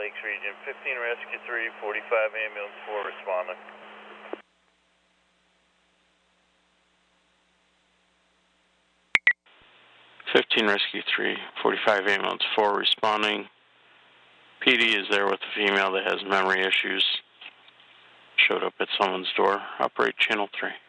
Lakes region. 15 Rescue 3, 45 ambulance 4 responding. 15 Rescue 3, 45 ambulance 4 responding. PD is there with a female that has memory issues. Showed up at someone's door. Operate channel 3.